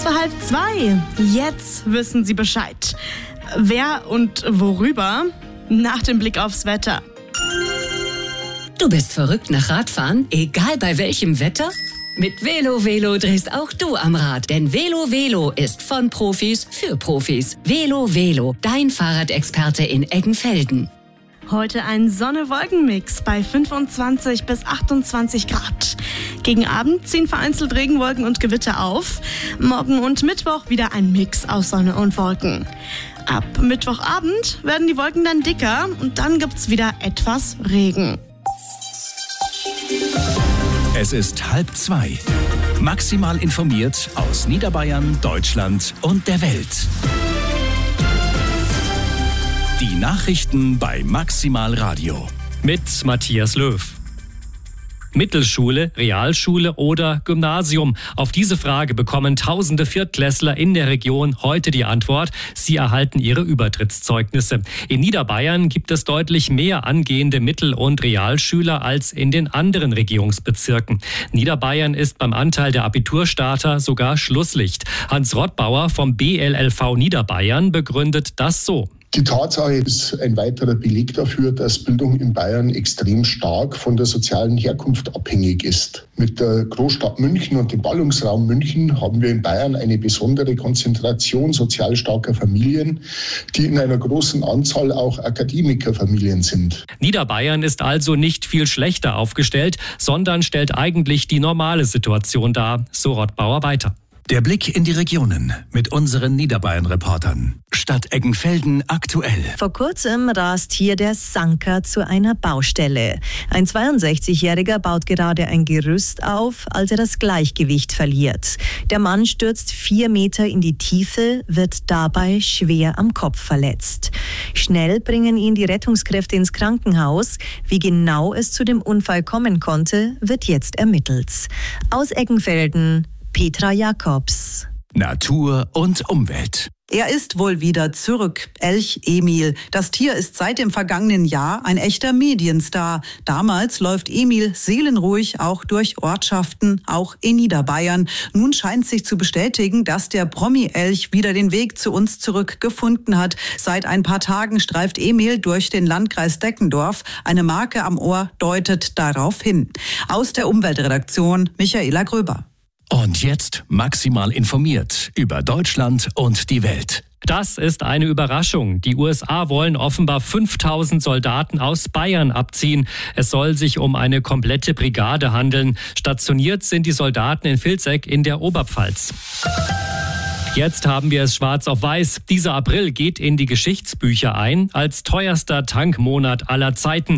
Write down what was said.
1:30. Jetzt wissen Sie Bescheid. Wer und worüber? Nach dem Blick aufs Wetter. Du bist verrückt nach Radfahren, egal bei welchem Wetter? Mit Velo drehst auch du am Rad, denn Velo ist von Profis für Profis. Velo, dein Fahrradexperte in Eggenfelden. Heute ein Sonne-Wolken-Mix bei 25 bis 28 Grad. Gegen Abend ziehen vereinzelt Regenwolken und Gewitter auf. Morgen und Mittwoch wieder ein Mix aus Sonne und Wolken. Ab Mittwochabend werden die Wolken dann dicker und dann gibt's wieder etwas Regen. Es ist 1:30. Maximal informiert aus Niederbayern, Deutschland und der Welt. Die Nachrichten bei Maximal Radio. Mit Matthias Löw. Mittelschule, Realschule oder Gymnasium? Auf diese Frage bekommen tausende Viertklässler in der Region heute die Antwort. Sie erhalten ihre Übertrittszeugnisse. In Niederbayern gibt es deutlich mehr angehende Mittel- und Realschüler als in den anderen Regierungsbezirken. Niederbayern ist beim Anteil der Abiturstarter sogar Schlusslicht. Hans Rottbauer vom BLLV Niederbayern begründet das so. Die Tatsache ist ein weiterer Beleg dafür, dass Bildung in Bayern extrem stark von der sozialen Herkunft abhängig ist. Mit der Großstadt München und dem Ballungsraum München haben wir in Bayern eine besondere Konzentration sozial starker Familien, die in einer großen Anzahl auch Akademikerfamilien sind. Niederbayern ist also nicht viel schlechter aufgestellt, sondern stellt eigentlich die normale Situation dar, so Rottbauer weiter. Der Blick in die Regionen mit unseren Niederbayern-Reportern. Stadt Eggenfelden aktuell. Vor kurzem rast hier der Sanker zu einer Baustelle. Ein 62-Jähriger baut gerade ein Gerüst auf, als er das Gleichgewicht verliert. Der Mann stürzt 4 Meter in die Tiefe, wird dabei schwer am Kopf verletzt. Schnell bringen ihn die Rettungskräfte ins Krankenhaus. Wie genau es zu dem Unfall kommen konnte, wird jetzt ermittelt. Aus Eggenfelden Petra Jakobs. Natur und Umwelt. Er ist wohl wieder zurück. Elch Emil. Das Tier ist seit dem vergangenen Jahr ein echter Medienstar. Damals läuft Emil seelenruhig auch durch Ortschaften, auch in Niederbayern. Nun scheint sich zu bestätigen, dass der Promi-Elch wieder den Weg zu uns zurückgefunden hat. Seit ein paar Tagen streift Emil durch den Landkreis Deckendorf. Eine Marke am Ohr deutet darauf hin. Aus der Umweltredaktion Michaela Gröber. Und jetzt maximal informiert über Deutschland und die Welt. Das ist eine Überraschung. Die USA wollen offenbar 5000 Soldaten aus Bayern abziehen. Es soll sich um eine komplette Brigade handeln. Stationiert sind die Soldaten in Vilseck in der Oberpfalz. Jetzt haben wir es schwarz auf weiß. Dieser April geht in die Geschichtsbücher ein als teuerster Tankmonat aller Zeiten.